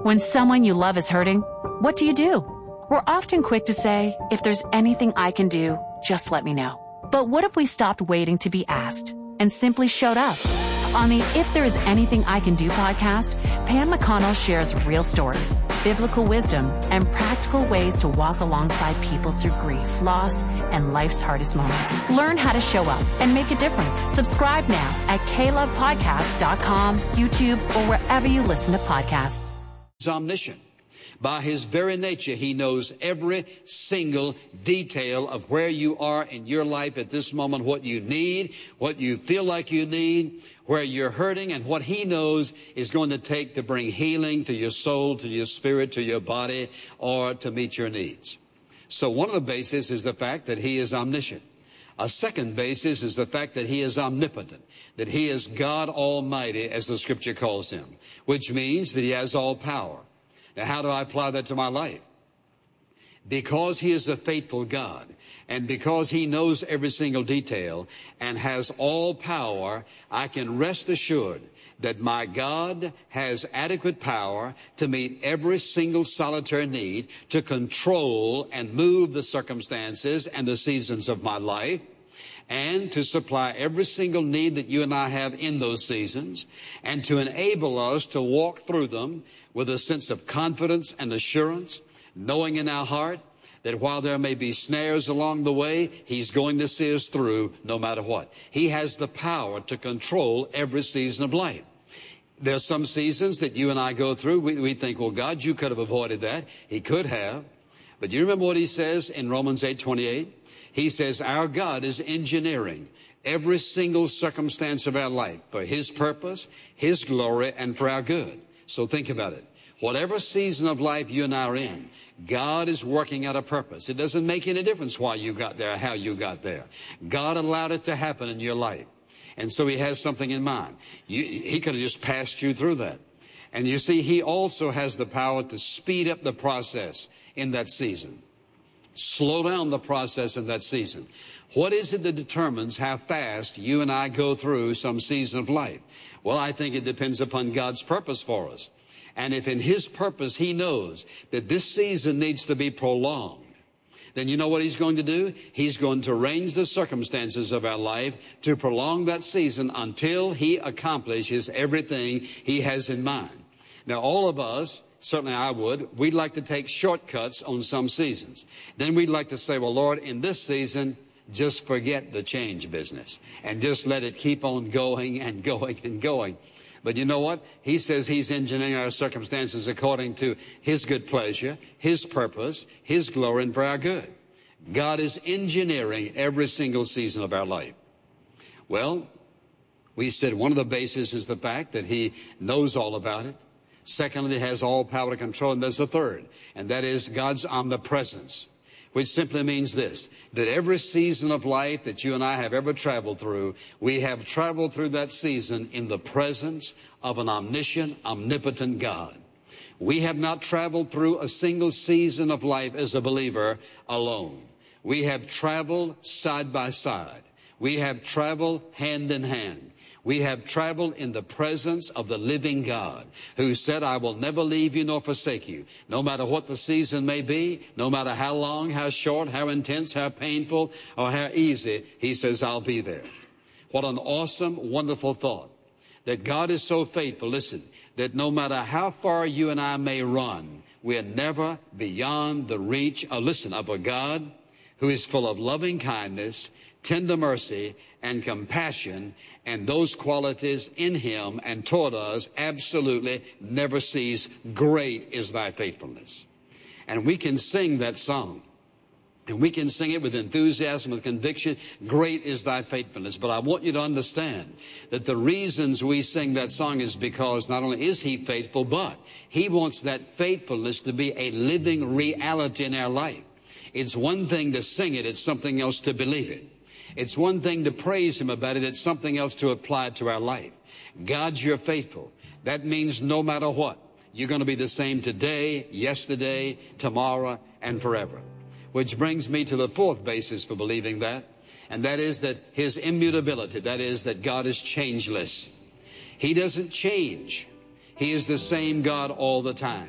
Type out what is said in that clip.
When someone you love is hurting, what do? We're often quick to say, if there's anything I can do, just let me know. But what if we stopped waiting to be asked and simply showed up? On the If There Is Anything I Can Do podcast, Pam McConnell shares real stories, biblical wisdom, and practical ways to walk alongside people through grief, loss, and life's hardest moments. Learn how to show up and make a difference. Subscribe now at KLovePodcasts.com, YouTube, or wherever you listen to podcasts. He's omniscient. By his very nature, he knows every single detail of where you are in your life at this moment, what you need, what you feel like you need, where you're hurting, and what he knows is going to take to bring healing to your soul, to your spirit, to your body, or to meet your needs. So one of the bases is the fact that he is omniscient. A second basis is the fact that he is omnipotent, that he is God Almighty, as the scripture calls him, which means that he has all power. Now, how do I apply that to my life? Because he is a faithful God, and because he knows every single detail and has all power, I can rest assured that my God has adequate power to meet every single solitary need, to control and move the circumstances and the seasons of my life, and to supply every single need that you and I have in those seasons, and to enable us to walk through them with a sense of confidence and assurance, knowing in our heart that while there may be snares along the way, he's going to see us through no matter what. He has the power to control every season of life. There's some seasons that you and I go through, we think, well, God, you could have avoided that. He could have. But you remember what he says in Romans 8:28? He says, our God is engineering every single circumstance of our life for his purpose, his glory, and for our good. So think about it. Whatever season of life you and I are in, God is working out a purpose. It doesn't make any difference why you got there, how you got there. God allowed it to happen in your life. And so he has something in mind. He could have just passed you through that. And you see, he also has the power to speed up the process in that season. Slow down the process in that season. What is it that determines how fast you and I go through some season of life? Well, I think it depends upon God's purpose for us. And if in his purpose he knows that this season needs to be prolonged, then you know what he's going to do? He's going to arrange the circumstances of our life to prolong that season until he accomplishes everything he has in mind. Now, all of us, certainly I would, we'd like to take shortcuts on some seasons. Then we'd like to say, well, Lord, in this season, just forget the change business and just let it keep on going and going and going. But you know what? He says he's engineering our circumstances according to his good pleasure, his purpose, his glory, and for our good. God is engineering every single season of our life. Well, we said one of the bases is the fact that he knows all about it. Secondly, he has all power to control. And there's a third, and that is God's omnipresence, which simply means this, that every season of life that you and I have ever traveled through, we have traveled through that season in the presence of an omniscient, omnipotent God. We have not traveled through a single season of life as a believer alone. We have traveled side by side. We have traveled hand in hand. We have traveled in the presence of the living God who said, I will never leave you nor forsake you. No matter what the season may be, no matter how long, how short, how intense, how painful, or how easy, he says, I'll be there. What an awesome, wonderful thought. That God is so faithful, listen, that no matter how far you and I may run, we are never beyond the reach, of a God who is full of loving kindness, tender mercy, and compassion, and those qualities in him and toward us absolutely never cease. Great is thy faithfulness. And we can sing that song. And we can sing it with enthusiasm, with conviction. Great is thy faithfulness. But I want you to understand that the reasons we sing that song is because not only is he faithful, but he wants that faithfulness to be a living reality in our life. It's one thing to sing it. It's something else to believe it. It's one thing to praise him about it. It's something else to apply it to our life. God, you're faithful. That means no matter what, you're going to be the same today, yesterday, tomorrow, and forever. Which brings me to the fourth basis for believing that, and that is that his immutability, that is that God is changeless. He doesn't change. He is the same God all the time.